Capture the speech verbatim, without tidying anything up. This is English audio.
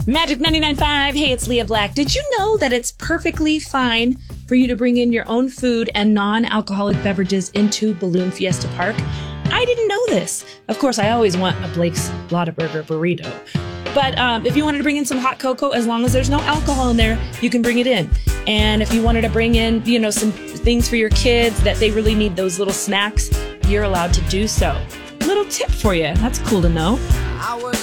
Magic ninety-nine point five. Hey, it's Leah Black. Did you know that it's perfectly fine for you to bring in your own food and non-alcoholic beverages into Balloon Fiesta Park? I didn't know this. Of course, I always want a Blake's Lottaburger burrito. But um, if you wanted to bring in some hot cocoa, as long as there's no alcohol in there, you can bring it in. And if you wanted to bring in, you know, some things for your kids that they really need, those little snacks, you're allowed to do so. Little tip for you. That's cool to know.